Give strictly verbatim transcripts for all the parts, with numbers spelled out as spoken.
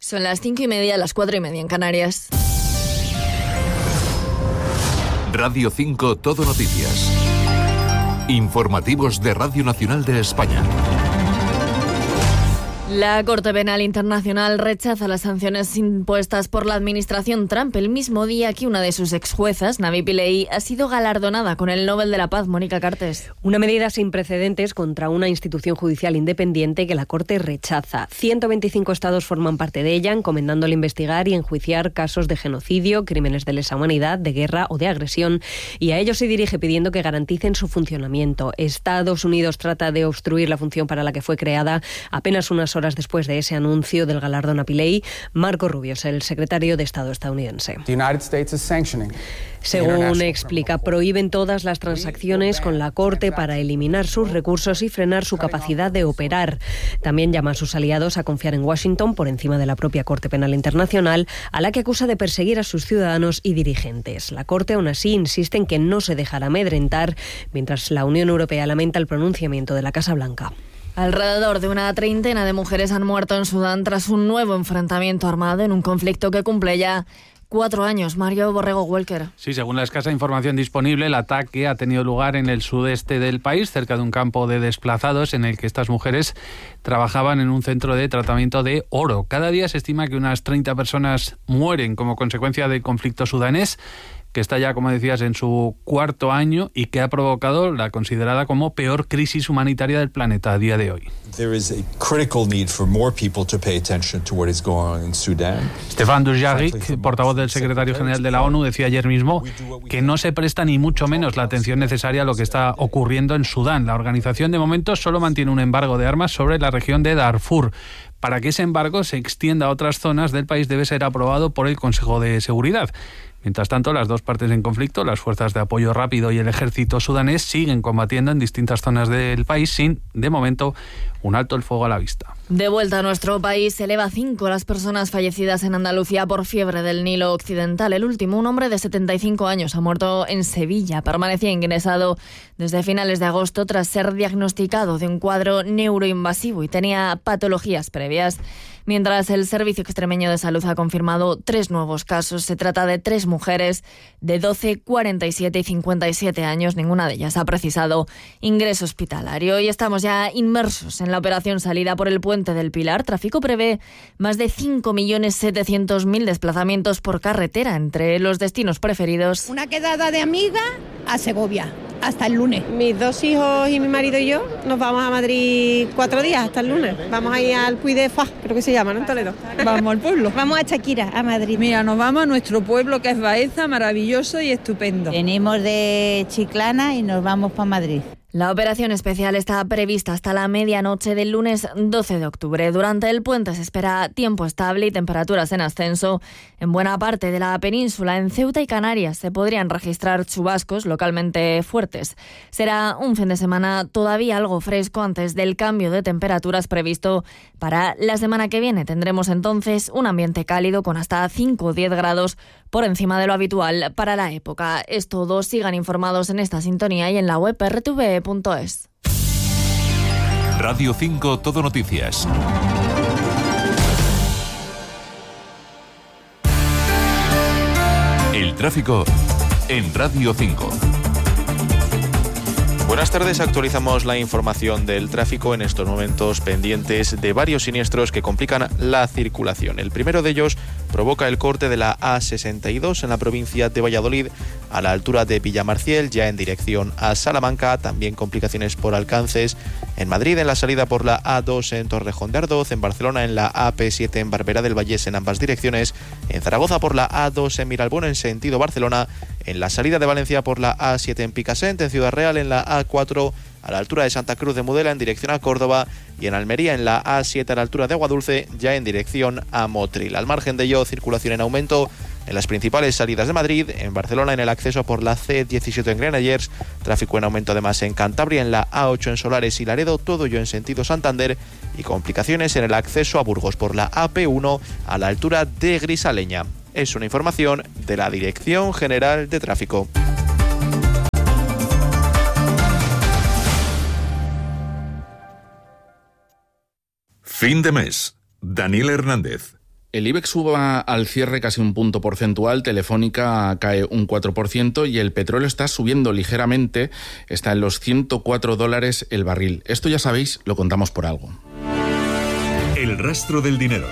Son las cinco y media, las cuatro y media en Canarias. Radio cinco Todo Noticias. Informativos de Radio Nacional de España. La Corte Penal Internacional rechaza las sanciones impuestas por la administración Trump el mismo día que una de sus exjuezas, Navi Pillay, ha sido galardonada con el Nobel de la Paz. Mónica Cartes. Una medida sin precedentes contra una institución judicial independiente que la Corte rechaza. ciento veinticinco estados forman parte de ella, encomendándole investigar y enjuiciar casos de genocidio, crímenes de lesa humanidad, de guerra o de agresión, y a ellos se dirige pidiendo que garanticen su funcionamiento. Estados Unidos trata de obstruir la función para la que fue creada apenas unas horas después de ese anuncio del galardón a Pillay. Marco Rubio es el secretario de Estado estadounidense. Según explica, prohíben todas las transacciones con la Corte para eliminar sus recursos y frenar su capacidad de operar. También llama a sus aliados a confiar en Washington por encima de la propia Corte Penal Internacional, a la que acusa de perseguir a sus ciudadanos y dirigentes. La Corte, aún así, insiste en que no se dejará amedrentar, mientras la Unión Europea lamenta el pronunciamiento de la Casa Blanca. Alrededor de una treintena de mujeres han muerto en Sudán tras un nuevo enfrentamiento armado en un conflicto que cumple ya cuatro años. Mario Borrego Welker. Sí, según la escasa información disponible, el ataque ha tenido lugar en el sudeste del país, cerca de un campo de desplazados en el que estas mujeres trabajaban en un centro de tratamiento de oro. Cada día se estima que unas treinta personas mueren como consecuencia del conflicto sudanés, que está ya, como decías, en su cuarto año y que ha provocado la considerada como peor crisis humanitaria del planeta a día de hoy. Stefan Dujarric, portavoz del secretario general de la ONU, decía ayer mismo que no se presta ni mucho menos la atención necesaria a lo que está ocurriendo en Sudán. La organización de momento solo mantiene un embargo de armas sobre la región de Darfur. Para que ese embargo se extienda a otras zonas del país debe ser aprobado por el Consejo de Seguridad. Mientras tanto, las dos partes en conflicto, las fuerzas de apoyo rápido y el ejército sudanés, siguen combatiendo en distintas zonas del país sin, de momento, un alto el fuego a la vista. De vuelta a nuestro país, se eleva a cinco las personas fallecidas en Andalucía por fiebre del Nilo Occidental. El último, un hombre de setenta y cinco años, ha muerto en Sevilla. Permanecía ingresado desde finales de agosto tras ser diagnosticado de un cuadro neuroinvasivo y tenía patologías previas. Mientras el Servicio Extremeño de Salud ha confirmado tres nuevos casos. Se trata de tres mujeres de doce, cuarenta y siete y cincuenta y siete años. Ninguna de ellas ha precisado ingreso hospitalario. Y estamos ya inmersos en la operación salida por el Puente del Pilar. Tráfico prevé más de cinco millones setecientos mil desplazamientos por carretera entre los destinos preferidos. Una quedada de amiga a Segovia. Hasta el lunes. Mis dos hijos y mi marido y yo nos vamos a Madrid cuatro días hasta el lunes. Vamos a ir al Puy de Fá, creo que se llama, ¿no? En Toledo. Vamos al pueblo. Vamos a Chaquira, a Madrid. Mira, nos vamos a nuestro pueblo que es Baeza, maravilloso y estupendo. Venimos de Chiclana y nos vamos para Madrid. La operación especial está prevista hasta la medianoche del lunes doce de octubre. Durante el puente se espera tiempo estable y temperaturas en ascenso. En buena parte de la península, en Ceuta y Canarias, se podrían registrar chubascos localmente fuertes. Será un fin de semana todavía algo fresco antes del cambio de temperaturas previsto para la semana que viene. Tendremos entonces un ambiente cálido con hasta cinco o diez grados por encima de lo habitual para la época. Es todo. Sigan informados en esta sintonía y en la web r t v punto es. Radio cinco Todo Noticias. El tráfico en Radio cinco. Buenas tardes, actualizamos la información del tráfico en estos momentos pendientes de varios siniestros que complican la circulación. El primero de ellos provoca el corte de la A sesenta y dos en la provincia de Valladolid a la altura de Villamarciel, ya en dirección a Salamanca. También complicaciones por alcances en Madrid, en la salida por la A dos en Torrejón de Ardoz, en Barcelona en la A P siete en Barberá del Vallés en ambas direcciones, en Zaragoza por la A dos en Miralbón en sentido Barcelona, en la salida de Valencia por la A siete en Picassent, en Ciudad Real en la A cuatro a la altura de Santa Cruz de Mudela en dirección a Córdoba y en Almería en la A siete a la altura de Aguadulce ya en dirección a Motril. Al margen de ello, circulación en aumento en las principales salidas de Madrid, en Barcelona en el acceso por la C diecisiete en Granollers, tráfico en aumento además en Cantabria en la A ocho en Solares y Laredo, todo ello en sentido Santander, y complicaciones en el acceso a Burgos por la A P uno a la altura de Grisaleña. Es una información de la Dirección General de Tráfico. Fin de mes. Daniel Hernández. El IBEX sube al cierre casi un punto porcentual, Telefónica cae un cuatro por ciento y el petróleo está subiendo ligeramente, está en los ciento cuatro dólares el barril. Esto ya sabéis, lo contamos por algo. El rastro del dinero.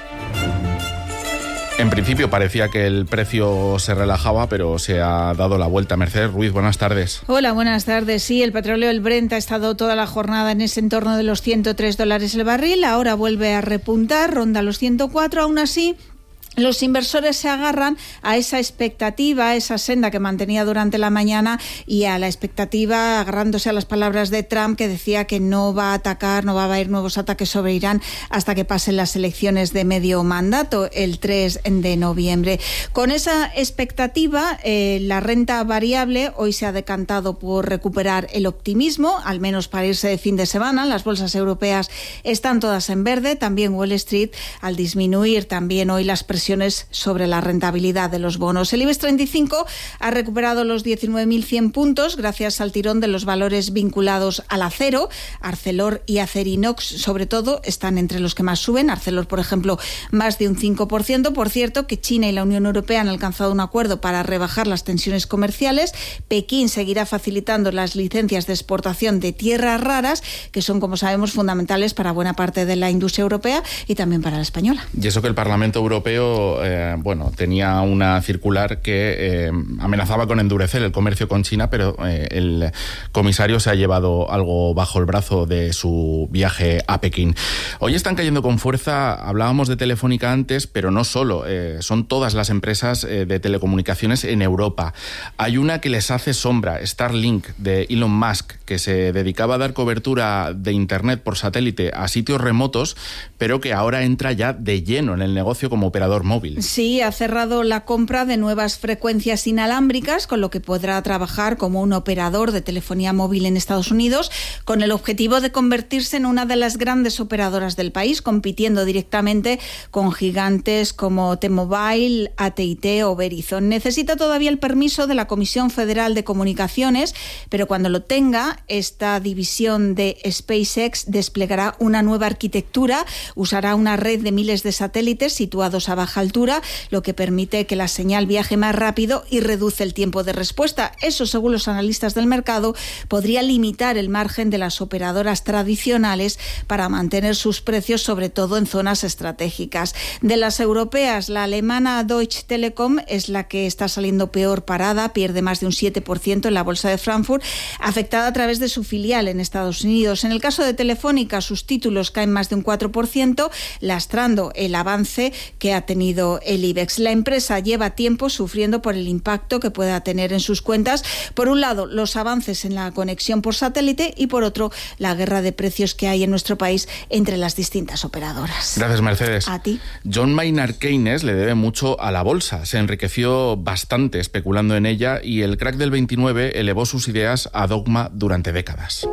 En principio parecía que el precio se relajaba, pero se ha dado la vuelta. Mercedes Ruiz, buenas tardes. Hola, buenas tardes. Sí, el petróleo, el Brent, ha estado toda la jornada en ese entorno de los ciento tres dólares el barril. Ahora vuelve a repuntar, ronda los ciento cuatro. Aún así, los inversores se agarran a esa expectativa, a esa senda que mantenía durante la mañana y a la expectativa, agarrándose a las palabras de Trump, que decía que no va a atacar, no va a haber nuevos ataques sobre Irán hasta que pasen las elecciones de medio mandato el tres de noviembre. Con esa expectativa, eh, la renta variable hoy se ha decantado por recuperar el optimismo, al menos para irse de fin de semana. Las bolsas europeas están todas en verde, también Wall Street, al disminuir también hoy las presiones sobre la rentabilidad de los bonos. El IBEX treinta y cinco ha recuperado los diecinueve mil cien puntos gracias al tirón de los valores vinculados al acero. Arcelor y Acerinox, sobre todo, están entre los que más suben. Arcelor, por ejemplo, más de un cinco por ciento. Por cierto, que China y la Unión Europea han alcanzado un acuerdo para rebajar las tensiones comerciales. Pekín seguirá facilitando las licencias de exportación de tierras raras, que son, como sabemos, fundamentales para buena parte de la industria europea y también para la española. Y eso que el Parlamento Europeo Eh, bueno, tenía una circular que eh, amenazaba con endurecer el comercio con China, pero eh, el comisario se ha llevado algo bajo el brazo de su viaje a Pekín. Hoy están cayendo con fuerza, hablábamos de Telefónica antes, pero no solo, eh, son todas las empresas eh, de telecomunicaciones en Europa. Hay una que les hace sombra, Starlink, de Elon Musk, que se dedicaba a dar cobertura de Internet por satélite a sitios remotos, pero que ahora entra ya de lleno en el negocio como operador móvil. Sí, ha cerrado la compra de nuevas frecuencias inalámbricas, con lo que podrá trabajar como un operador de telefonía móvil en Estados Unidos, con el objetivo de convertirse en una de las grandes operadoras del país, compitiendo directamente con gigantes como T-Mobile, A T y T o Verizon. Necesita todavía el permiso de la Comisión Federal de Comunicaciones, pero cuando lo tenga, esta división de SpaceX desplegará una nueva arquitectura, usará una red de miles de satélites situados a baja altura, lo que permite que la señal viaje más rápido y reduce el tiempo de respuesta. Eso, según los analistas del mercado, podría limitar el margen de las operadoras tradicionales para mantener sus precios, sobre todo en zonas estratégicas. De las europeas, la alemana Deutsche Telekom es la que está saliendo peor parada, pierde más de un siete por ciento en la bolsa de Frankfurt, afectada a través de su filial en Estados Unidos. En el caso de Telefónica, sus títulos caen más de un cuatro por ciento, lastrando el avance que ha tenido el IBEX. La empresa lleva tiempo sufriendo por el impacto que pueda tener en sus cuentas. Por un lado, los avances en la conexión por satélite y por otro, la guerra de precios que hay en nuestro país entre las distintas operadoras. Gracias, Mercedes. A ti. John Maynard Keynes le debe mucho a la bolsa. Se enriqueció bastante especulando en ella y el crack del veintinueve elevó sus ideas a dogma durante décadas.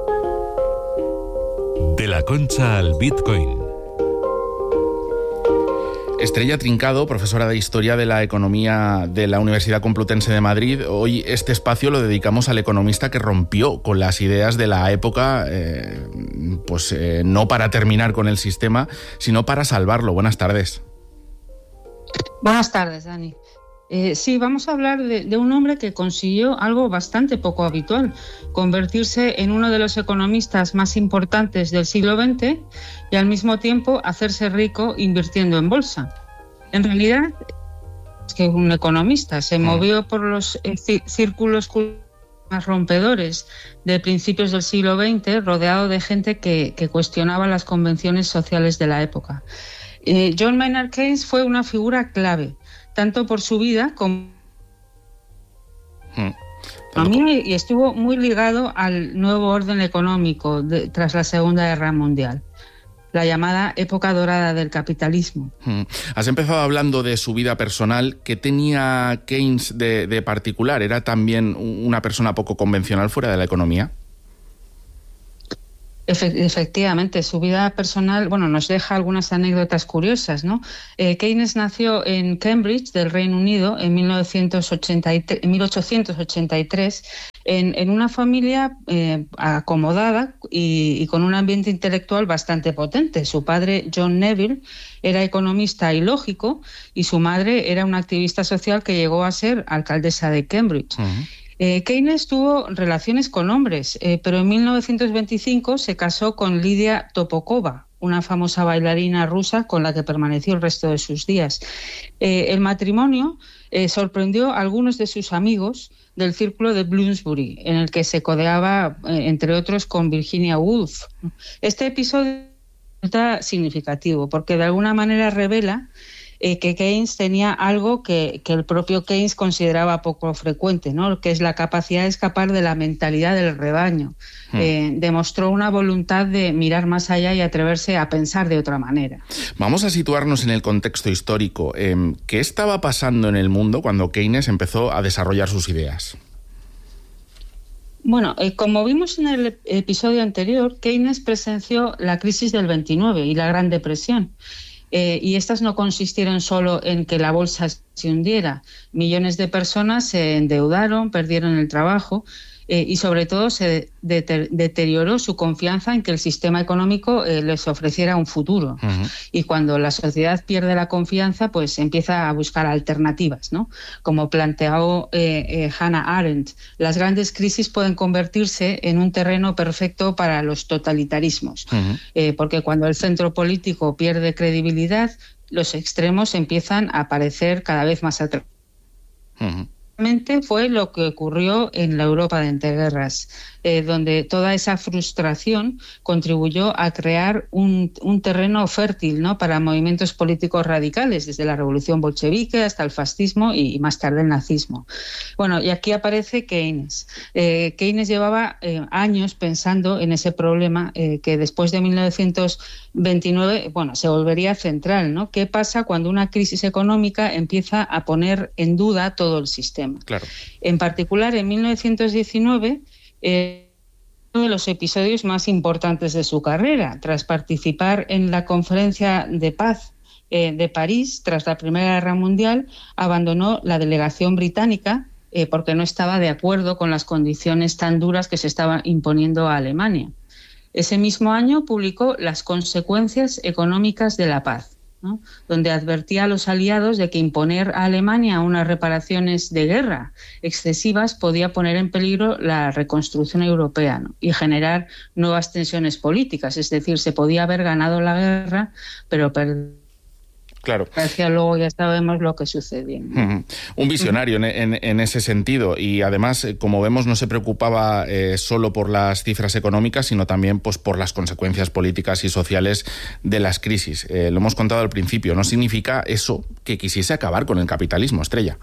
De la Concha al Bitcoin. Estrella Trincado, profesora de Historia de la Economía de la Universidad Complutense de Madrid. Hoy este espacio lo dedicamos al economista que rompió con las ideas de la época, eh, pues eh, no para terminar con el sistema, sino para salvarlo. Buenas tardes. Buenas tardes, Dani. Eh, sí, vamos a hablar de, de un hombre que consiguió algo bastante poco habitual, convertirse en uno de los economistas más importantes del siglo veinte y al mismo tiempo hacerse rico invirtiendo en bolsa. En realidad, es que un economista se movió por los eh, círculos más rompedores de principios del siglo veinte, rodeado de gente que, que cuestionaba las convenciones sociales de la época. Eh, John Maynard Keynes fue una figura clave, tanto por su vida como hmm. a mí, y estuvo muy ligado al nuevo orden económico de, tras la Segunda Guerra Mundial, la llamada época dorada del capitalismo. Hmm. Has empezado hablando de su vida personal. ¿Qué tenía Keynes de, de particular? ¿Era también una persona poco convencional fuera de la economía? Efectivamente, su vida personal, bueno, nos deja algunas anécdotas curiosas, ¿no? Eh, Keynes nació en Cambridge, del Reino Unido, en mil novecientos ochenta y tres, en mil ochocientos ochenta y tres, en, en una familia eh, acomodada y, y con un ambiente intelectual bastante potente. Su padre, John Neville, era economista y lógico, y su madre era una activista social que llegó a ser alcaldesa de Cambridge. Uh-huh. Eh, Keynes tuvo relaciones con hombres, eh, pero en mil novecientos veinticinco se casó con Lidia Topokova, una famosa bailarina rusa con la que permaneció el resto de sus días. Eh, el matrimonio eh, sorprendió a algunos de sus amigos del círculo de Bloomsbury, en el que se codeaba, eh, entre otros, con Virginia Woolf. Este episodio resulta significativo porque de alguna manera revela Eh, que Keynes tenía algo que, que el propio Keynes consideraba poco frecuente, ¿no? Que es la capacidad de escapar de la mentalidad del rebaño. Hmm. Eh, demostró una voluntad de mirar más allá y atreverse a pensar de otra manera. Vamos a situarnos en el contexto histórico. Eh, ¿Qué estaba pasando en el mundo cuando Keynes empezó a desarrollar sus ideas? Bueno, eh, como vimos en el episodio anterior, Keynes presenció la crisis del veintinueve y la Gran Depresión. Eh, y estas no consistieron solo en que la bolsa se hundiera. Millones de personas se endeudaron, perdieron el trabajo eh, y sobre todo se de- deterioró su confianza en que el sistema económico eh, les ofreciera un futuro. Uh-huh. Y cuando la sociedad pierde la confianza, pues empieza a buscar alternativas, ¿no? Como planteó eh, eh, Hannah Arendt, las grandes crisis pueden convertirse en un terreno perfecto para los totalitarismos, uh-huh. eh, porque cuando el centro político pierde credibilidad, los extremos empiezan a aparecer cada vez más atractivos. Uh-huh. Fue lo que ocurrió en la Europa de entreguerras, eh, donde toda esa frustración contribuyó a crear un, un terreno fértil, ¿no?, para movimientos políticos radicales, desde la revolución bolchevique hasta el fascismo y, y más tarde el nazismo. Bueno, y aquí aparece Keynes. Eh, Keynes llevaba eh, años pensando en ese problema eh, que después de mil novecientos veintinueve, bueno, se volvería central, ¿no? ¿Qué pasa cuando una crisis económica empieza a poner en duda todo el sistema? Claro. En particular, en mil novecientos diecinueve, eh, uno de los episodios más importantes de su carrera, tras participar en la Conferencia de Paz eh, de París, tras la Primera Guerra Mundial, abandonó la delegación británica eh, porque no estaba de acuerdo con las condiciones tan duras que se estaban imponiendo a Alemania. Ese mismo año publicó Las consecuencias económicas de la paz, ¿no?, donde advertía a los aliados de que imponer a Alemania unas reparaciones de guerra excesivas podía poner en peligro la reconstrucción europea, ¿no?, y generar nuevas tensiones políticas. Es decir, se podía haber ganado la guerra, pero perder. Claro. Luego ya sabemos lo que sucedió. Uh-huh. Un visionario uh-huh. en, en, en ese sentido, y además, como vemos, no se preocupaba eh, solo por las cifras económicas, sino también pues, por las consecuencias políticas y sociales de las crisis. Eh, lo hemos contado al principio, ¿no significa eso que quisiese acabar con el capitalismo, Estrella?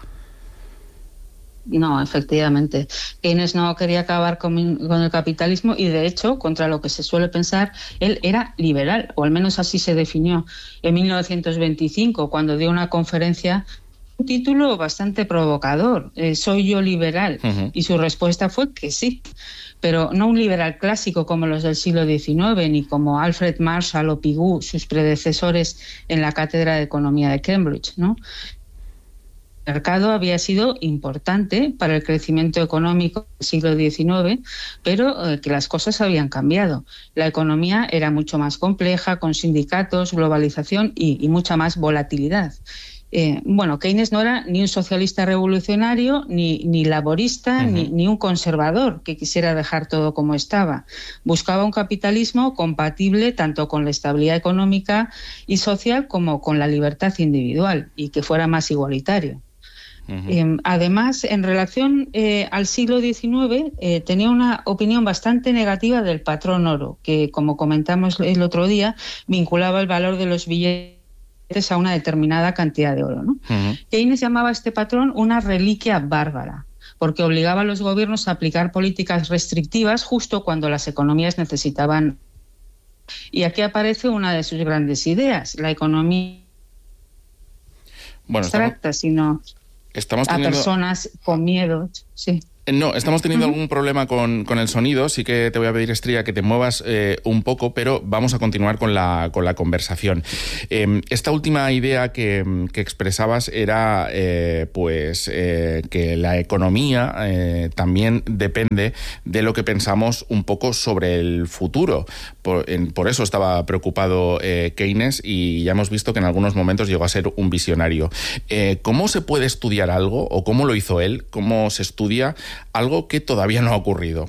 No, efectivamente. Keynes no quería acabar con, con el capitalismo y, de hecho, contra lo que se suele pensar, él era liberal, o al menos así se definió en mil novecientos veinticinco, cuando dio una conferencia, un título bastante provocador, eh, ¿soy yo liberal? Uh-huh. Y su respuesta fue que sí, pero no un liberal clásico como los del siglo diecinueve, ni como Alfred Marshall o Pigou, sus predecesores en la Cátedra de Economía de Cambridge, ¿no? El mercado había sido importante para el crecimiento económico del siglo diecinueve, pero eh, que las cosas habían cambiado. La economía era mucho más compleja, con sindicatos, globalización y, y mucha más volatilidad. Eh, bueno, Keynes no era ni un socialista revolucionario, ni, ni laborista, uh-huh. ni, ni un conservador que quisiera dejar todo como estaba. Buscaba un capitalismo compatible tanto con la estabilidad económica y social como con la libertad individual, y que fuera más igualitario. Uh-huh. Eh, además, en relación eh, al siglo diecinueve, eh, tenía una opinión bastante negativa del patrón oro, que, como comentamos el otro día, vinculaba el valor de los billetes a una determinada cantidad de oro, ¿no? Uh-huh. Keynes llamaba a este patrón una reliquia bárbara, porque obligaba a los gobiernos a aplicar políticas restrictivas justo cuando las economías necesitaban. Y aquí aparece una de sus grandes ideas, la economía bueno, abstracta, estamos... sino... Estamos teniendo... a personas con miedo, sí. No, estamos teniendo uh-huh. algún problema con, con el sonido, sí que te voy a pedir, Estrella, que te muevas eh, un poco, pero vamos a continuar con la, con la conversación. Eh, esta última idea que, que expresabas era eh, pues eh, que la economía eh, también depende de lo que pensamos un poco sobre el futuro. Por, en, por eso estaba preocupado eh, Keynes, y ya hemos visto que en algunos momentos llegó a ser un visionario. Eh, ¿Cómo se puede estudiar algo, o cómo lo hizo él? ¿Cómo se estudia algo que todavía no ha ocurrido?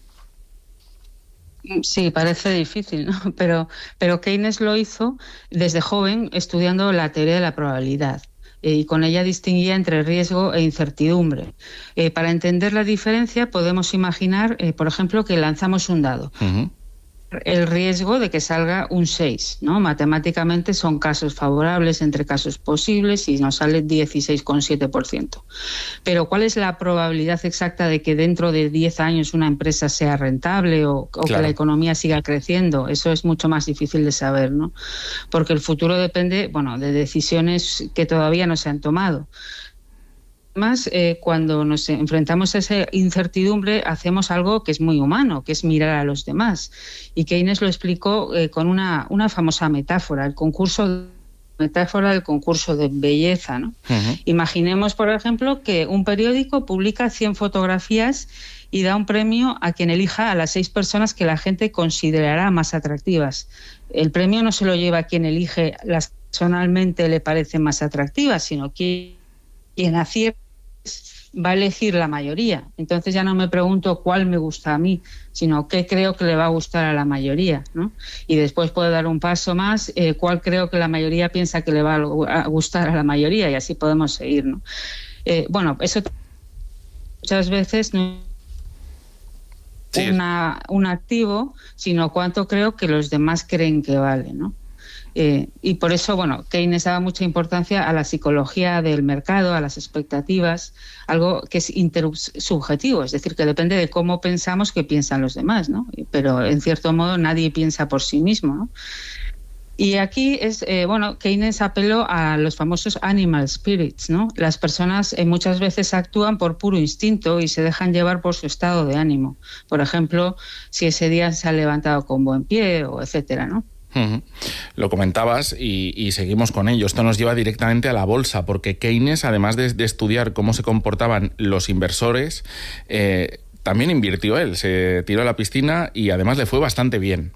Sí, parece difícil, ¿no? Pero, pero Keynes lo hizo desde joven estudiando la teoría de la probabilidad. Eh, y con ella distinguía entre riesgo e incertidumbre. Eh, para entender la diferencia podemos imaginar, eh, por ejemplo, que lanzamos un dado. Uh-huh. El riesgo de que salga un seis, ¿no? Matemáticamente son casos favorables entre casos posibles y nos sale dieciséis coma siete por ciento. Pero ¿cuál es la probabilidad exacta de que dentro de diez años una empresa sea rentable o, o claro. que la economía siga creciendo? Eso es mucho más difícil de saber, ¿no? Porque el futuro depende, bueno, de decisiones que todavía no se han tomado. Además, eh, cuando nos enfrentamos a esa incertidumbre, hacemos algo que es muy humano, que es mirar a los demás. Y Keynes lo explicó eh, con una, una famosa metáfora, el concurso, metáfora del concurso de belleza, ¿no? Uh-huh. Imaginemos, por ejemplo, que un periódico publica cien fotografías y da un premio a quien elija a las seis personas que la gente considerará más atractivas. El premio no se lo lleva a quien elige las que personalmente le parecen más atractivas, sino que quien acierta va a elegir la mayoría. Entonces ya no me pregunto cuál me gusta a mí, sino qué creo que le va a gustar a la mayoría, ¿no? Y después puedo dar un paso más, eh, cuál creo que la mayoría piensa que le va a gustar a la mayoría, y así podemos seguir, ¿no? Eh, bueno, eso muchas veces no es una, un activo, sino cuánto creo que los demás creen que vale, ¿no? Eh, y por eso, bueno, Keynes daba mucha importancia a la psicología del mercado, a las expectativas, algo que es intersubjetivo, es decir, que depende de cómo pensamos que piensan los demás, ¿no? Pero en cierto modo nadie piensa por sí mismo, ¿no? Y aquí es, eh, bueno, Keynes apeló a los famosos animal spirits, ¿no? Las personas eh, muchas veces actúan por puro instinto y se dejan llevar por su estado de ánimo. Por ejemplo, si ese día se ha levantado con buen pie, o etcétera, ¿no? Uh-huh. Lo comentabas y, y seguimos con ello. Esto nos lleva directamente a la bolsa, porque Keynes, además de, de estudiar cómo se comportaban los inversores, eh, también invirtió él, se tiró a la piscina y además le fue bastante bien.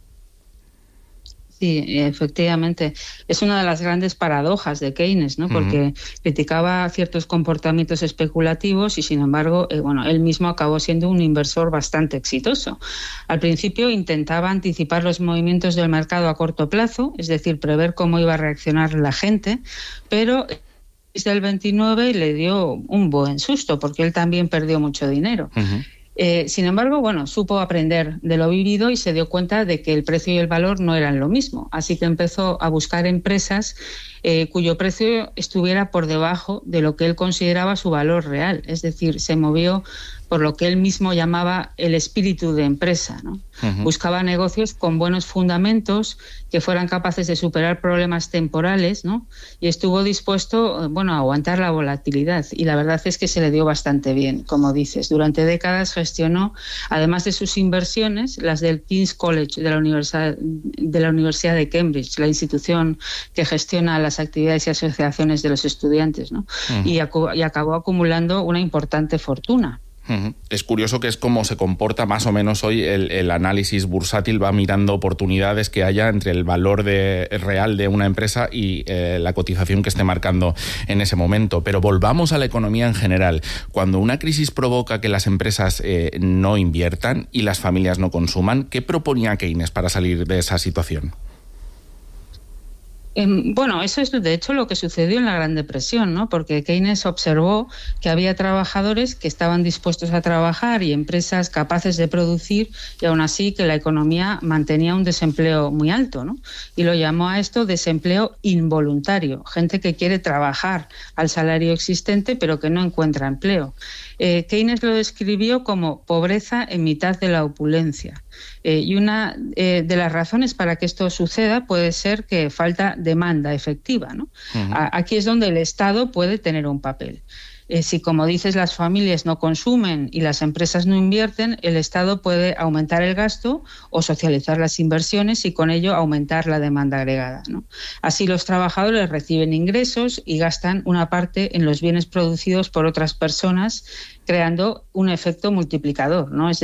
Sí, efectivamente. Es una de las grandes paradojas de Keynes, ¿no? Porque uh-huh. criticaba ciertos comportamientos especulativos y, sin embargo, eh, bueno, él mismo acabó siendo un inversor bastante exitoso. Al principio intentaba anticipar los movimientos del mercado a corto plazo, es decir, prever cómo iba a reaccionar la gente, pero desde el veintinueve le dio un buen susto porque él también perdió mucho dinero. Uh-huh. Eh, sin embargo, bueno, supo aprender de lo vivido y se dio cuenta de que el precio y el valor no eran lo mismo. Así que empezó a buscar empresas eh, cuyo precio estuviera por debajo de lo que él consideraba su valor real. Es decir, se movió por lo que él mismo llamaba el espíritu de empresa, ¿no? Uh-huh. Buscaba negocios con buenos fundamentos, que fueran capaces de superar problemas temporales, ¿no? Y estuvo dispuesto, bueno, a aguantar la volatilidad. Y la verdad es que se le dio bastante bien, como dices. Durante décadas gestionó, además de sus inversiones, las del King's College de la Universidad de, la Universidad de Cambridge, la institución que gestiona las actividades y asociaciones de los estudiantes, ¿no? Uh-huh. y, acu- y acabó acumulando una importante fortuna. Es curioso que es como se comporta más o menos hoy el, el análisis bursátil, va mirando oportunidades que haya entre el valor de, real de una empresa y eh, la cotización que esté marcando en ese momento. Pero volvamos a la economía en general. Cuando una crisis provoca que las empresas eh, no inviertan y las familias no consuman, ¿qué proponía Keynes para salir de esa situación? Bueno, eso es de hecho lo que sucedió en la Gran Depresión, ¿no? Porque Keynes observó que había trabajadores que estaban dispuestos a trabajar y empresas capaces de producir, y aún así que la economía mantenía un desempleo muy alto, ¿no? Y lo llamó a esto desempleo involuntario, gente que quiere trabajar al salario existente pero que no encuentra empleo. Eh, Keynes lo describió como pobreza en mitad de la opulencia. Eh, y una eh, de las razones para que esto suceda puede ser que falta demanda efectiva, ¿no? Uh-huh. A- aquí es donde el Estado puede tener un papel. Eh, si, como dices, las familias no consumen y las empresas no invierten, el Estado puede aumentar el gasto o socializar las inversiones y con ello aumentar la demanda agregada, ¿no? Así los trabajadores reciben ingresos y gastan una parte en los bienes producidos por otras personas, creando un efecto multiplicador, ¿no? Es